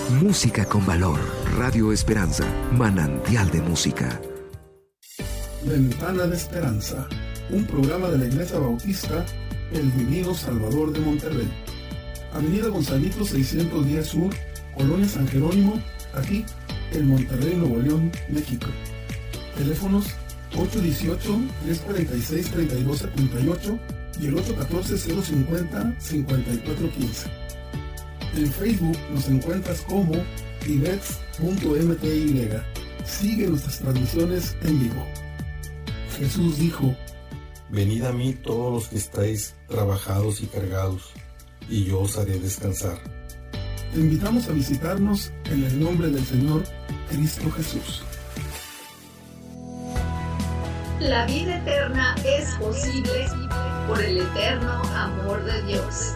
Música con valor. Radio Esperanza, manantial de música. Ventana de Esperanza, un programa de la Iglesia Bautista El Divino Salvador de Monterrey. Avenida Gonzalito 610 Sur, Colonia San Jerónimo, aquí en Monterrey, Nuevo León, México. Teléfonos 818-346-3278 y el 814-050-5415. En Facebook nos encuentras como ibets.mty. Sigue nuestras transmisiones en vivo. Jesús dijo: venid a mí todos los que estáis trabajados y cargados, y yo os haré descansar. Te invitamos a visitarnos en el nombre del Señor Cristo Jesús. La vida eterna es posible por el eterno amor de Dios.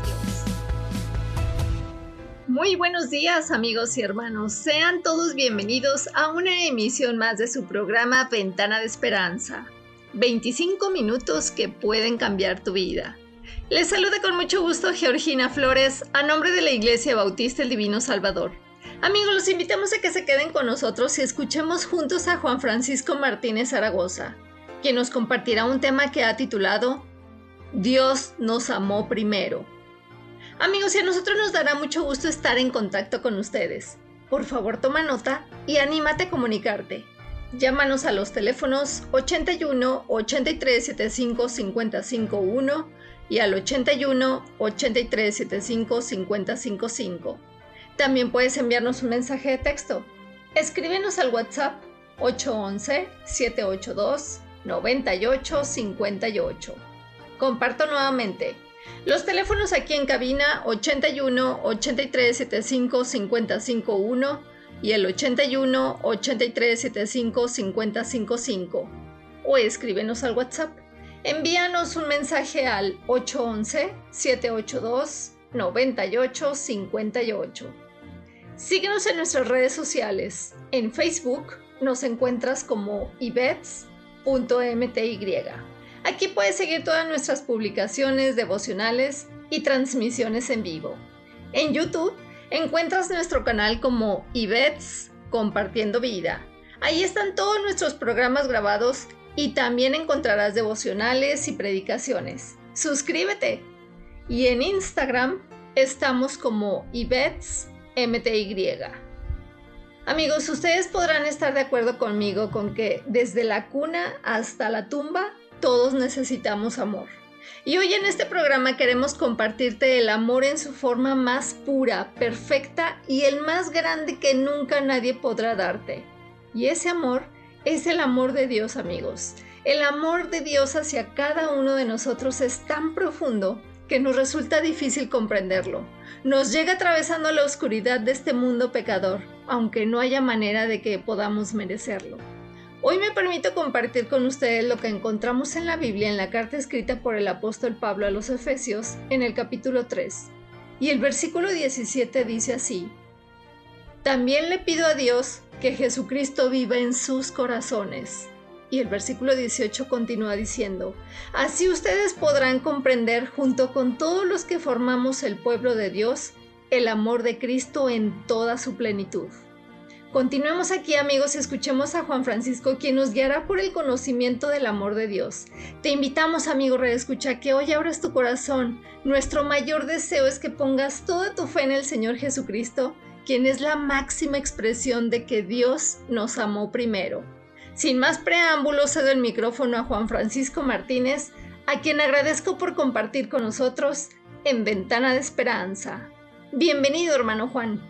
Muy buenos días, amigos y hermanos. Sean todos bienvenidos a una emisión más de su programa Ventana de Esperanza. 25 minutos que pueden cambiar tu vida. Les saluda con mucho gusto Georgina Flores, a nombre de la Iglesia Bautista El Divino Salvador. Amigos, los invitamos a que se queden con nosotros y escuchemos juntos a Juan Francisco Martínez Zaragoza, quien nos compartirá un tema que ha titulado Dios nos amó primero. Amigos, y a nosotros nos dará mucho gusto estar en contacto con ustedes. Por favor, toma nota y anímate a comunicarte. Llámanos a los teléfonos 81 83 75 551 y al 81 83 75 555. También puedes enviarnos un mensaje de texto. Escríbenos al WhatsApp 811 782 9858. Comparto nuevamente. Los teléfonos aquí en cabina 81 83 75 551 y el 81 83 75 555. O escríbenos al WhatsApp. Envíanos un mensaje al 811 782 9858. Síguenos en nuestras redes sociales. En Facebook nos encuentras como ibets.mty. Aquí puedes seguir todas nuestras publicaciones, devocionales y transmisiones en vivo. En YouTube encuentras nuestro canal como Ibets Compartiendo Vida. Ahí están todos nuestros programas grabados y también encontrarás devocionales y predicaciones. ¡Suscríbete! Y en Instagram estamos como ibets.mty. Amigos, ustedes podrán estar de acuerdo conmigo con que desde la cuna hasta la tumba todos necesitamos amor. Y hoy en este programa queremos compartirte el amor en su forma más pura, perfecta y el más grande que nunca nadie podrá darte. Y ese amor es el amor de Dios, amigos. El amor de Dios hacia cada uno de nosotros es tan profundo que nos resulta difícil comprenderlo. Nos llega atravesando la oscuridad de este mundo pecador, aunque no haya manera de que podamos merecerlo. Hoy me permito compartir con ustedes lo que encontramos en la Biblia en la carta escrita por el apóstol Pablo a los Efesios en el capítulo 3. Y el versículo 17 dice así: también le pido a Dios que Jesucristo viva en sus corazones. Y el versículo 18 continúa diciendo: así ustedes podrán comprender junto con todos los que formamos el pueblo de Dios el amor de Cristo en toda su plenitud. Continuemos aquí, amigos, y escuchemos a Juan Francisco, quien nos guiará por el conocimiento del amor de Dios. Te invitamos, amigo redescucha, que hoy abras tu corazón. Nuestro mayor deseo es que pongas toda tu fe en el Señor Jesucristo, quien es la máxima expresión de que Dios nos amó primero. Sin más preámbulos, cedo el micrófono a Juan Francisco Martínez, a quien agradezco por compartir con nosotros en Ventana de Esperanza. Bienvenido, hermano Juan.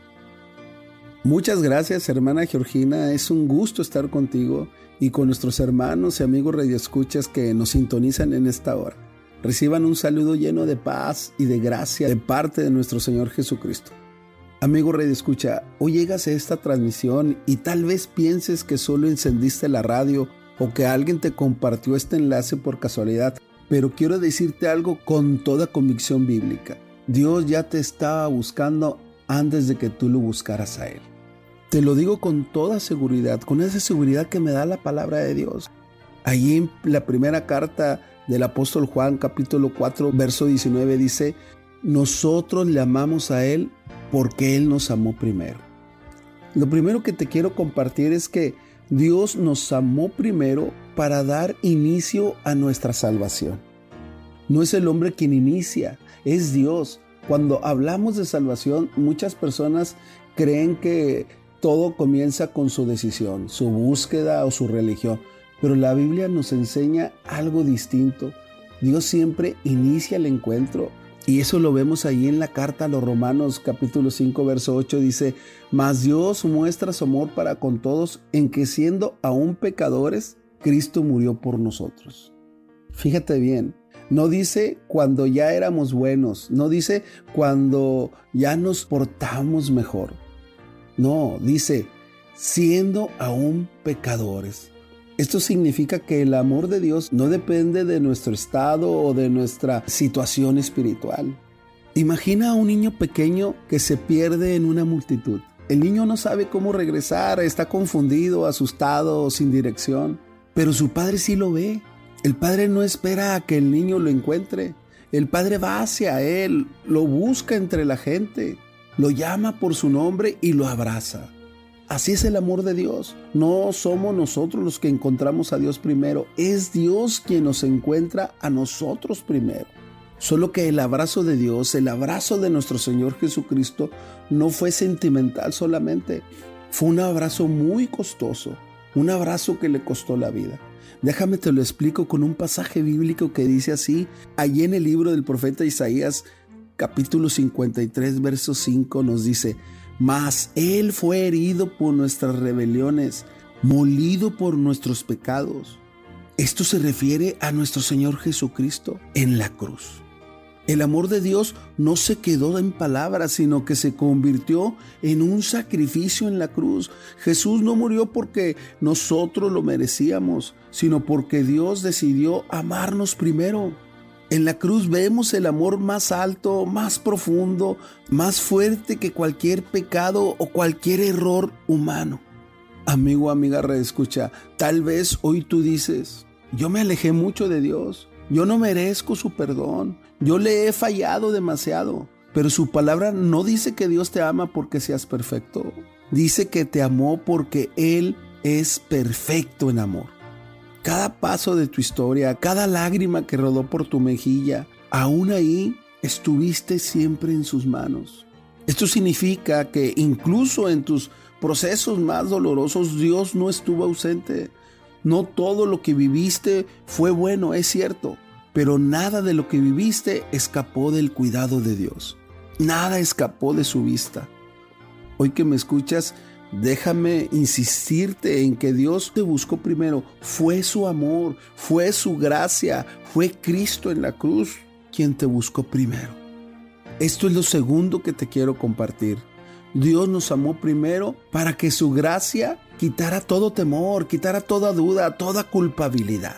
Muchas gracias, hermana Georgina. Es un gusto estar contigo y con nuestros hermanos y amigos radioescuchas que nos sintonizan en esta hora. Reciban un saludo lleno de paz y de gracia de parte de nuestro Señor Jesucristo. Amigo radioescucha, hoy llegas a esta transmisión y tal vez pienses que solo encendiste la radio o que alguien te compartió este enlace por casualidad, pero quiero decirte algo con toda convicción bíblica. Dios ya te estaba buscando antes de que tú lo buscaras a Él. Te lo digo con toda seguridad, con esa seguridad que me da la palabra de Dios. Allí en la primera carta del apóstol Juan, capítulo 4, verso 19, dice: nosotros le amamos a Él porque Él nos amó primero. Lo primero que te quiero compartir es que Dios nos amó primero para dar inicio a nuestra salvación. No es el hombre quien inicia, es Dios. Cuando hablamos de salvación, muchas personas creen que todo comienza con su decisión, su búsqueda o su religión. Pero la Biblia nos enseña algo distinto. Dios siempre inicia el encuentro. Y eso lo vemos ahí en la carta a los Romanos, capítulo 5, verso 8, dice: mas Dios muestra su amor para con todos, en que siendo aún pecadores, Cristo murió por nosotros. Fíjate bien, no dice cuando ya éramos buenos, no dice cuando ya nos portamos mejor. No, dice siendo aún pecadores. Esto significa que el amor de Dios no depende de nuestro estado o de nuestra situación espiritual. Imagina a un niño pequeño que se pierde en una multitud. El niño no sabe cómo regresar, está confundido, asustado, sin dirección. Pero su padre sí lo ve. El padre no espera a que el niño lo encuentre. El padre va hacia él, lo busca entre la gente, lo llama por su nombre y lo abraza. Así es el amor de Dios. No somos nosotros los que encontramos a Dios primero. Es Dios quien nos encuentra a nosotros primero. Solo que el abrazo de Dios, el abrazo de nuestro Señor Jesucristo, no fue sentimental solamente. Fue un abrazo muy costoso. Un abrazo que le costó la vida. Déjame te lo explico con un pasaje bíblico que dice así. Allí en el libro del profeta Isaías, capítulo 53, verso 5, nos dice: mas Él fue herido por nuestras rebeliones, molido por nuestros pecados. Esto se refiere a nuestro Señor Jesucristo en la cruz. El amor de Dios no se quedó en palabras, sino que se convirtió en un sacrificio en la cruz. Jesús no murió porque nosotros lo merecíamos, sino porque Dios decidió amarnos primero. En la cruz vemos el amor más alto, más profundo, más fuerte que cualquier pecado o cualquier error humano. Amigo, amiga, reescucha, tal vez hoy tú dices: yo me alejé mucho de Dios, yo no merezco su perdón, yo le he fallado demasiado. Pero su palabra no dice que Dios te ama porque seas perfecto, dice que te amó porque Él es perfecto en amor. Cada paso de tu historia, cada lágrima que rodó por tu mejilla, aún ahí estuviste siempre en sus manos. Esto significa que incluso en tus procesos más dolorosos, Dios no estuvo ausente. No todo lo que viviste fue bueno, es cierto, pero nada de lo que viviste escapó del cuidado de Dios. Nada escapó de su vista. Hoy que me escuchas, déjame insistirte en que Dios te buscó primero. Fue su amor, fue su gracia, fue Cristo en la cruz quien te buscó primero. Esto es lo segundo que te quiero compartir. Dios nos amó primero para que su gracia quitara todo temor, quitara toda duda, toda culpabilidad.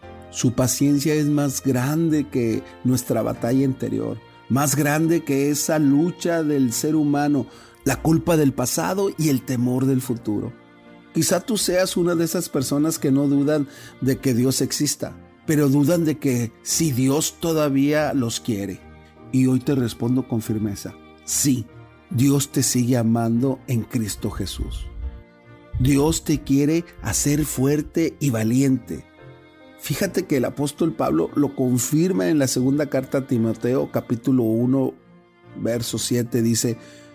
Su paciencia es más grande que nuestra batalla interior, más grande que esa lucha del ser humano, la culpa del pasado y el temor del futuro. Quizá tú seas una de esas personas que no dudan de que Dios exista, pero dudan de que si Dios todavía los quiere. Y hoy te respondo con firmeza: sí, Dios te sigue amando en Cristo Jesús. Dios te quiere hacer fuerte y valiente. Fíjate que el apóstol Pablo lo confirma en la segunda carta a Timoteo, capítulo 1, verso 7, dice: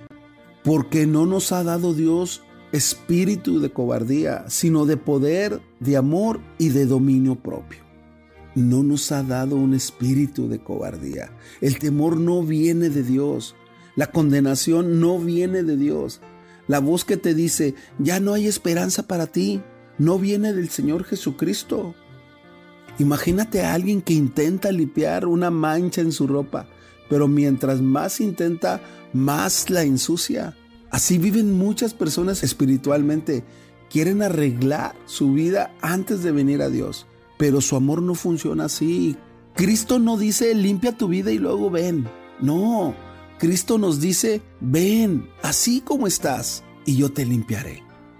porque no nos ha dado Dios espíritu de cobardía, sino de poder, de amor y de dominio propio. No nos ha dado un espíritu de cobardía. El temor no viene de Dios. La condenación no viene de Dios. La voz que te dice: ya no hay esperanza para ti, no viene del Señor Jesucristo. Imagínate a alguien que intenta limpiar una mancha en su ropa, pero mientras más intenta, más la ensucia. Así viven muchas personas espiritualmente. Quieren arreglar su vida antes de venir a Dios, pero su amor no funciona así. Cristo no dice: limpia tu vida y luego ven. No, Cristo nos dice: ven así como estás y yo te limpiaré.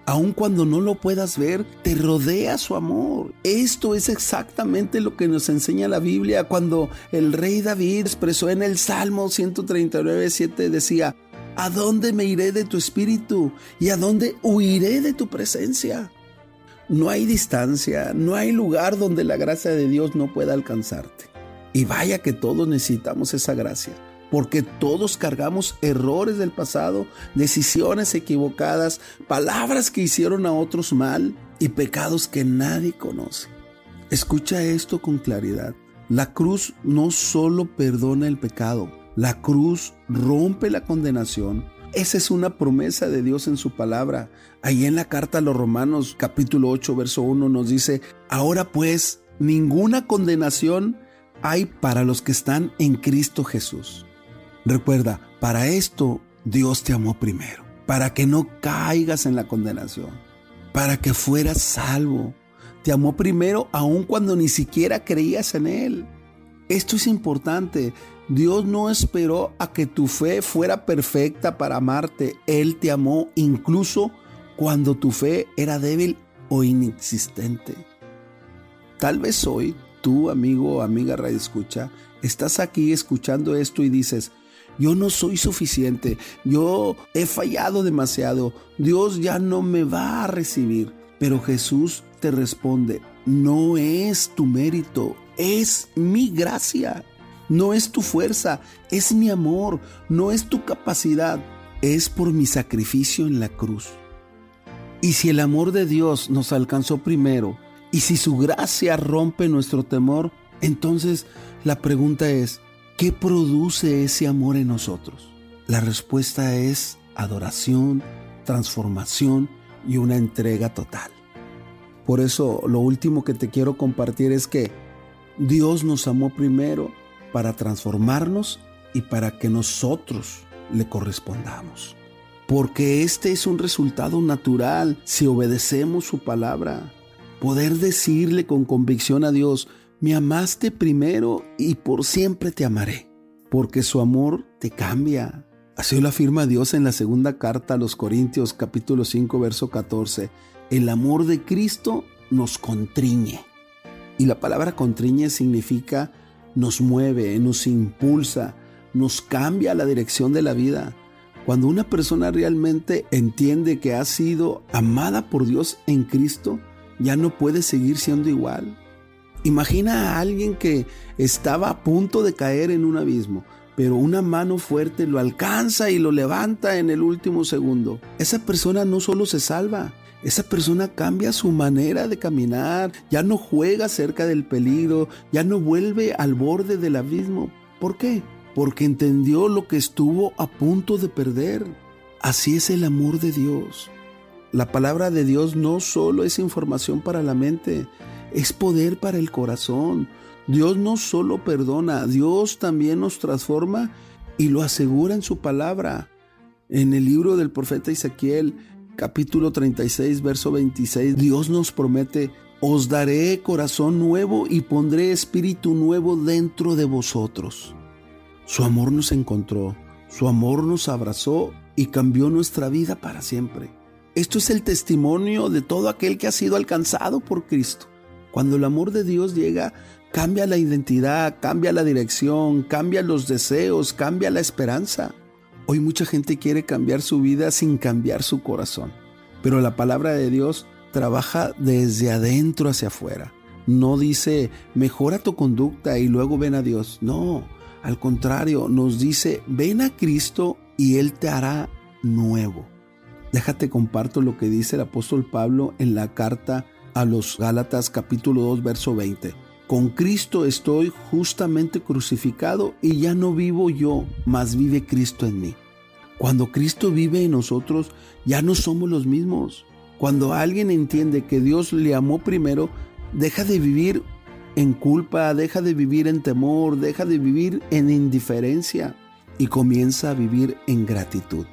Aun cuando no lo puedas ver, te rodea su amor. Esto es exactamente lo que nos enseña la Biblia cuando el rey David expresó en el Salmo 139:7, decía: ¿a dónde me iré de tu espíritu? ¿Y a dónde huiré de tu presencia? No hay distancia, no hay lugar donde la gracia de Dios no pueda alcanzarte. Y vaya que todos necesitamos esa gracia, porque todos cargamos errores del pasado, decisiones equivocadas, palabras que hicieron a otros mal y pecados que nadie conoce. Escucha esto con claridad. La cruz no solo perdona el pecado, la cruz rompe la condenación. Esa es una promesa de Dios en su palabra. Ahí en la carta a los Romanos, capítulo 8, verso 1, nos dice: ahora pues, ninguna condenación hay para los que están en Cristo Jesús. Recuerda, para esto Dios te amó primero, para que no caigas en la condenación, para que fueras salvo. Te amó primero aun cuando ni siquiera creías en Él. Esto es importante. Dios no esperó a que tu fe fuera perfecta para amarte. Él te amó incluso cuando tu fe era débil o inexistente. Tal vez hoy, tú, amigo o amiga radioescucha, estás aquí escuchando esto y dices: yo no soy suficiente, yo he fallado demasiado, Dios ya no me va a recibir. Pero Jesús te responde: no es tu mérito, es mi gracia. No es tu fuerza, es mi amor. No es tu capacidad, es por mi sacrificio en la cruz. Y si el amor de Dios nos alcanzó primero, y si su gracia rompe nuestro temor, entonces la pregunta es: ¿qué produce ese amor en nosotros? La respuesta es adoración, transformación y una entrega total. Por eso lo último que te quiero compartir es que Dios nos amó primero para transformarnos y para que nosotros le correspondamos. Porque este es un resultado natural si obedecemos su palabra. Poder decirle con convicción a Dios: me amaste primero y por siempre te amaré. Porque su amor te cambia. Así lo afirma Dios en la segunda carta a los Corintios, capítulo 5, verso 14. El amor de Cristo nos contriñe. Y la palabra contriñe significa nos mueve, nos impulsa, nos cambia la dirección de la vida. Cuando una persona realmente entiende que ha sido amada por Dios en Cristo, ya no puede seguir siendo igual. Imagina a alguien que estaba a punto de caer en un abismo, pero una mano fuerte lo alcanza y lo levanta en el último segundo. Esa persona no solo se salva, esa persona cambia su manera de caminar, ya no juega cerca del peligro, ya no vuelve al borde del abismo. ¿Por qué? Porque entendió lo que estuvo a punto de perder. Así es el amor de Dios. La palabra de Dios no solo es información para la mente, es poder para el corazón. Dios no solo perdona, Dios también nos transforma y lo asegura en su palabra. En el libro del profeta Ezequiel, capítulo 36, verso 26, Dios nos promete: os daré corazón nuevo y pondré espíritu nuevo dentro de vosotros. Su amor nos encontró, su amor nos abrazó y cambió nuestra vida para siempre. Esto es el testimonio de todo aquel que ha sido alcanzado por Cristo. Cuando el amor de Dios llega, cambia la identidad, cambia la dirección, cambia los deseos, cambia la esperanza. Hoy mucha gente quiere cambiar su vida sin cambiar su corazón. Pero la palabra de Dios trabaja desde adentro hacia afuera. No dice: mejora tu conducta y luego ven a Dios. No, al contrario, nos dice: ven a Cristo y Él te hará nuevo. Déjate comparto lo que dice el apóstol Pablo en la carta a los Gálatas, capítulo 2, verso 20. Con Cristo estoy justamente crucificado y ya no vivo yo, mas vive Cristo en mí. Cuando Cristo vive en nosotros, ya no somos los mismos. Cuando alguien entiende que Dios le amó primero, deja de vivir en culpa, deja de vivir en temor, deja de vivir en indiferencia y comienza a vivir en gratitud.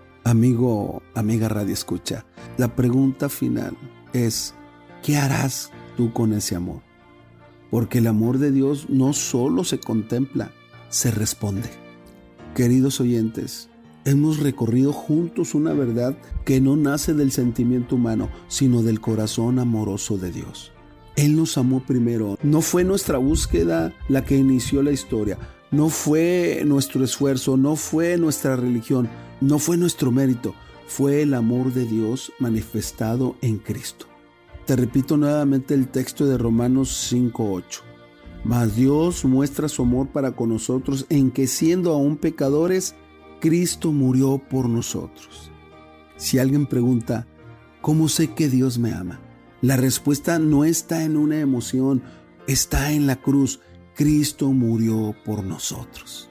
Amigo, amiga radioescucha, la pregunta final es: ¿qué harás tú con ese amor? Porque el amor de Dios no solo se contempla, se responde. Queridos oyentes, Hemos recorrido juntos una verdad que no nace del sentimiento humano, sino del corazón amoroso de Dios. Él nos amó primero. No fue nuestra búsqueda la que inició la historia. No fue nuestro esfuerzo, no fue nuestra religión, no fue nuestro mérito. Fue el amor de Dios manifestado en Cristo. Te repito nuevamente el texto de Romanos 5:8. Mas Dios muestra su amor para con nosotros en que siendo aún pecadores, Cristo murió por nosotros. Si alguien pregunta, ¿cómo sé que Dios me ama? La respuesta no está en una emoción, está en la cruz. Cristo murió por nosotros.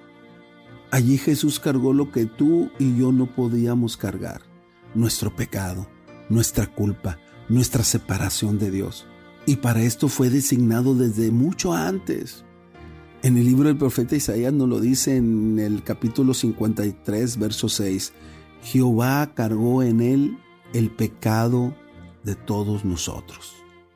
Allí Jesús cargó lo que tú y yo no podíamos cargar: nuestro pecado, nuestra culpa, nuestra separación de Dios. Y para esto fue designado desde mucho antes. En el libro del profeta Isaías nos lo dice en el capítulo 53, verso 6. Jehová cargó en él el pecado de todos nosotros.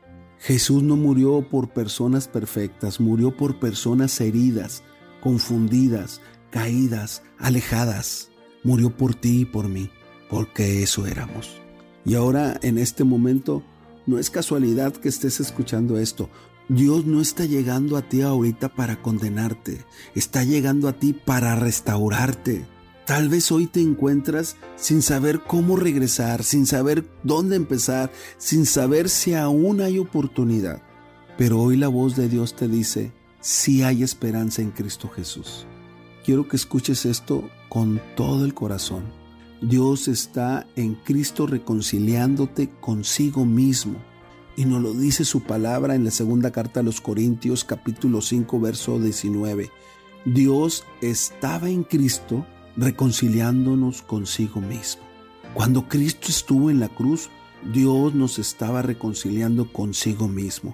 Jesús no murió por personas perfectas, murió por personas heridas, confundidas, caídas, alejadas. Murió por ti y por mí, porque eso éramos. Y ahora, en este momento, no es casualidad que estés escuchando esto. Dios no está llegando a ti ahorita para condenarte, está llegando a ti para restaurarte. Tal vez hoy te encuentras sin saber cómo regresar, sin saber dónde empezar, sin saber si aún hay oportunidad. Pero hoy la voz de Dios te dice, sí hay esperanza en Cristo Jesús. Quiero que escuches esto con todo el corazón. Dios está en Cristo reconciliándote consigo mismo. Y nos lo dice su palabra en la segunda carta a los Corintios, capítulo 5, verso 19. Dios estaba en Cristo reconciliándonos consigo mismo. Cuando Cristo estuvo en la cruz, Dios nos estaba reconciliando consigo mismo.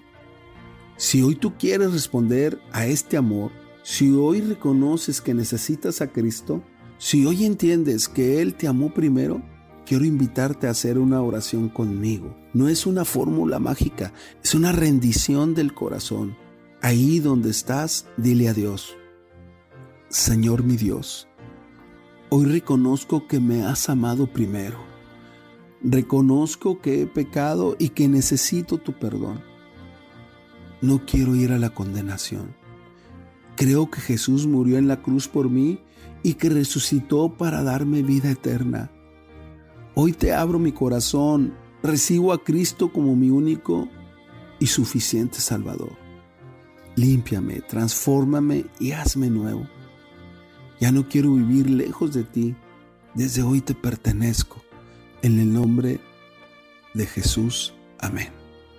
Si hoy tú quieres responder a este amor, si hoy reconoces que necesitas a Cristo, si hoy entiendes que Él te amó primero, quiero invitarte a hacer una oración conmigo. No es una fórmula mágica, es una rendición del corazón. Ahí donde estás, dile a Dios: Señor mi Dios, hoy reconozco que me has amado primero. Reconozco que he pecado y que necesito tu perdón. No quiero ir a la condenación. Creo que Jesús murió en la cruz por mí y que resucitó para darme vida eterna. Hoy te abro mi corazón, recibo a Cristo como mi único y suficiente Salvador. Límpiame, transfórmame y hazme nuevo. Ya no quiero vivir lejos de ti. Desde hoy te pertenezco. En el nombre de Jesús. Amén.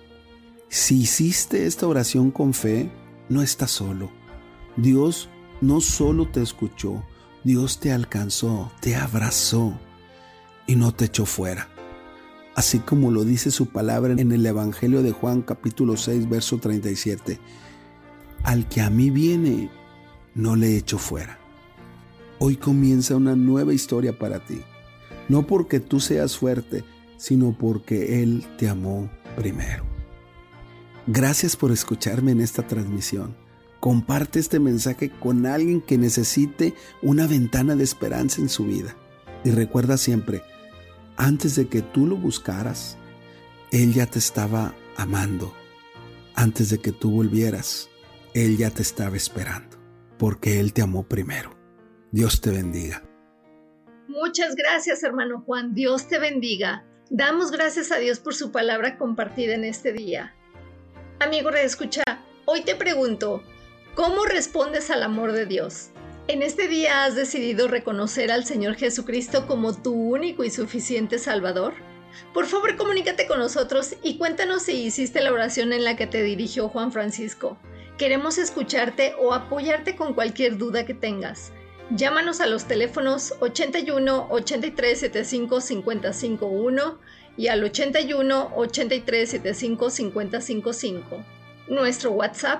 Si hiciste esta oración con fe, no estás solo. Dios no solo te escuchó, Dios te alcanzó, te abrazó y no te echó fuera. Así como lo dice su palabra en el Evangelio de Juan, capítulo 6, verso 37. Al que a mí viene, no le echo fuera. Hoy comienza una nueva historia para ti. No porque tú seas fuerte, sino porque Él te amó primero. Gracias por escucharme en esta transmisión. Comparte este mensaje con alguien que necesite una ventana de esperanza en su vida. Y recuerda siempre, antes de que tú lo buscaras, Él ya te estaba amando. Antes de que tú volvieras, Él ya te estaba esperando, porque Él te amó primero. Dios te bendiga. Muchas gracias, hermano Juan. Dios te bendiga. Damos gracias a Dios por su palabra compartida en este día. Amigo redescucha, hoy te pregunto, ¿cómo respondes al amor de Dios? ¿En este día has decidido reconocer al Señor Jesucristo como tu único y suficiente Salvador? Por favor, comunícate con nosotros y cuéntanos si hiciste la oración en la que te dirigió Juan Francisco. Queremos escucharte o apoyarte con cualquier duda que tengas. Llámanos a los teléfonos 81 83 75 55 1 y al 81 83 75 55 5. Nuestro WhatsApp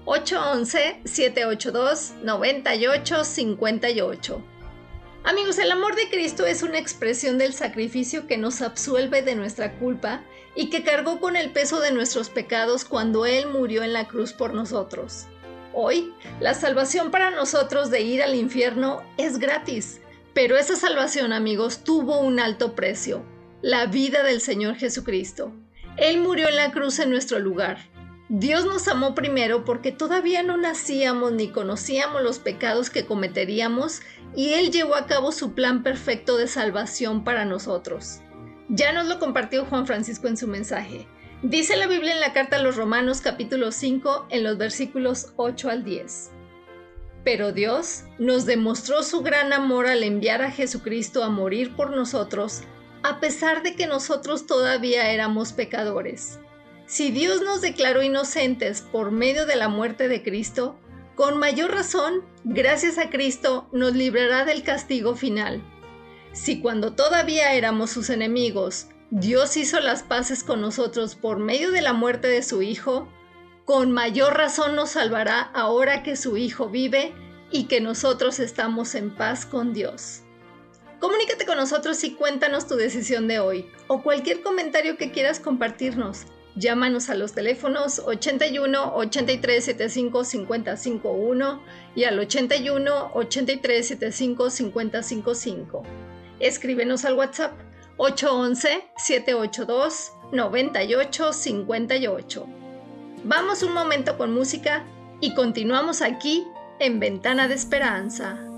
811-782-9858. Amigos, el amor de Cristo es una expresión del sacrificio que nos absuelve de nuestra culpa y que cargó con el peso de nuestros pecados cuando Él murió en la cruz por nosotros. Hoy, la salvación para nosotros de ir al infierno es gratis, Pero esa salvación, amigos, tuvo un alto precio, la vida del Señor Jesucristo. Él murió en la cruz en nuestro lugar. Dios nos amó primero porque todavía no nacíamos ni conocíamos los pecados que cometeríamos, y Él llevó a cabo su plan perfecto de salvación para nosotros. Ya nos lo compartió Juan Francisco en su mensaje. Dice la Biblia en la carta a los Romanos capítulo 5 en los versículos 8 al 10. Pero Dios nos demostró su gran amor al enviar a Jesucristo a morir por nosotros, a pesar de que nosotros todavía éramos pecadores. Si Dios nos declaró inocentes por medio de la muerte de Cristo, con mayor razón, gracias a Cristo, nos librará del castigo final. Si cuando todavía éramos sus enemigos, Dios hizo las paces con nosotros por medio de la muerte de su Hijo, con mayor razón nos salvará ahora que su Hijo vive y que nosotros estamos en paz con Dios. Comunícate con nosotros y cuéntanos tu decisión de hoy, o cualquier comentario que quieras compartirnos. Llámanos a los teléfonos 81 83 75 551 y al 81 83 75 555. Escríbenos al WhatsApp 811-782-9858. Vamos un momento con música y continuamos aquí en Ventana de Esperanza.